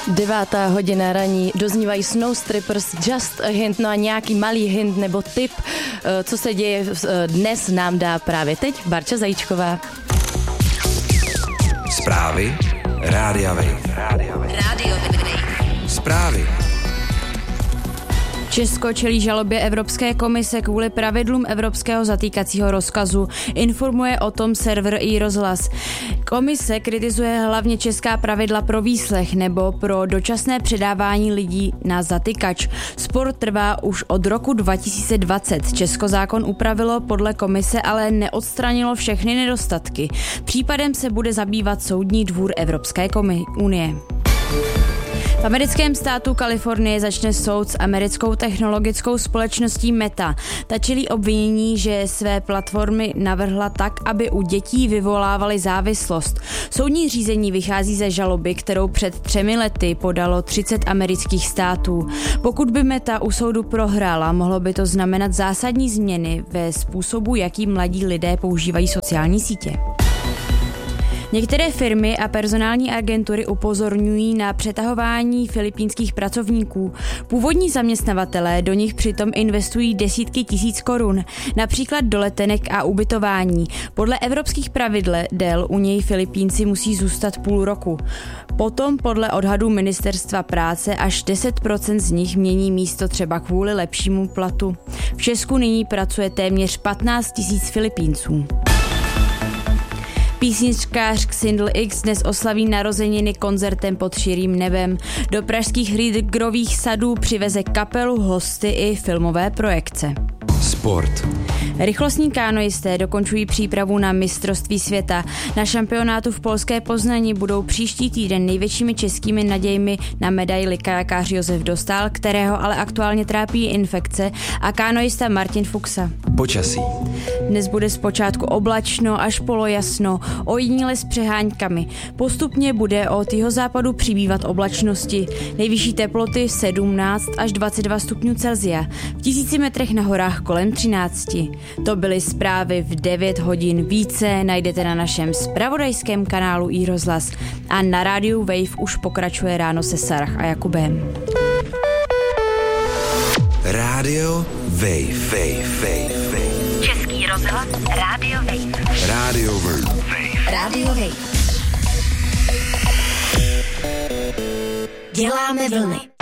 9:00 raní, doznívají Snow Strippers, Just a Hint, no a nějaký malý hint nebo tip, co se děje dnes, nám dá právě teď Barča Zajíčková. Zprávy Rádia Wave. Zprávy. Česko čelí žalobě Evropské komise kvůli pravidlům evropského zatýkacího rozkazu. Informuje o tom server iRozhlas. Komise kritizuje hlavně česká pravidla pro výslech nebo pro dočasné předávání lidí na zatykač. Spor trvá už od roku 2020. Česko zákon upravilo podle komise, ale neodstranilo všechny nedostatky. Případem se bude zabývat Soudní dvůr Evropské unie. V americkém státu Kalifornie začne soud s americkou technologickou společností Meta. Ta čelí obvinění, že své platformy navrhla tak, aby u dětí vyvolávaly závislost. Soudní řízení vychází ze žaloby, kterou před 3 lety podalo 30 amerických států. Pokud by Meta u soudu prohrála, mohlo by to znamenat zásadní změny ve způsobu, jaký mladí lidé používají sociální sítě. Některé firmy a personální agentury upozorňují na přetahování filipínských pracovníků. Původní zaměstnavatelé do nich přitom investují desítky tisíc korun, například do letenek a ubytování. Podle evropských pravidel u něj Filipínci musí zůstat půl roku. Potom podle odhadů ministerstva práce až 10% z nich mění místo třeba kvůli lepšímu platu. V Česku nyní pracuje téměř 15 tisíc Filipínců. Písničkář Xindl X dnes oslaví narozeniny koncertem pod širým nebem. Do pražských Ridgerových sadů přiveze kapelu, hosty i filmové projekce. Sport. Rychlostní kánoisté dokončují přípravu na mistrovství světa. Na šampionátu v polské Poznani budou příští týden největšími českými nadějmi na medaili kajakář Josef Dostál, kterého ale aktuálně trápí infekce, a kánoista Martin Fuxa. Počasí. Dnes bude zpočátku oblačno až polojasno, ojediněle s přeháňkami. Postupně bude od jihozápadu přibývat oblačnosti. Nejvyšší teploty 17 až 22 stupňů Celsia. V 1000 metrech na horách kolem 13. To byly zprávy v 9 hodin. Více najdete na našem zpravodajském kanálu iRozhlas. A na rádiu Wave už pokračuje ráno se Sarah a Jakubem. Rádio Wave. Český rozhlas Rádio Wave. Rádio Wave. Rádio Wave. Děláme vlny.